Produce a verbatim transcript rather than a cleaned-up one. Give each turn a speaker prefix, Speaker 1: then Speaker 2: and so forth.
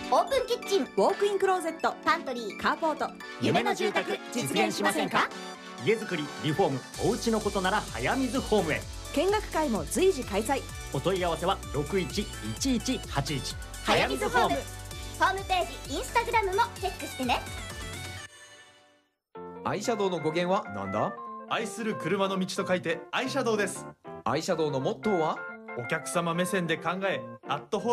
Speaker 1: オープンキッチン、
Speaker 2: ウォークインクローゼット、
Speaker 1: パントリー、
Speaker 2: カーポート、
Speaker 1: 夢の住宅実現しませんか？
Speaker 3: 家づくり、リフォーム、お家のことなら早水ホームへ。
Speaker 2: 見学会も随時開催。
Speaker 3: お問い合わせはろくいちいちいちはちいち。
Speaker 1: 早水ホーム。ホームページ、インスタグラムもチェックしてね。
Speaker 4: アイシャドウの語源はなんだ？
Speaker 5: 愛する車の道と書いてアイシャドウです。
Speaker 4: アイシャドウのモットーは？
Speaker 5: お客様目線で考え、アットホーム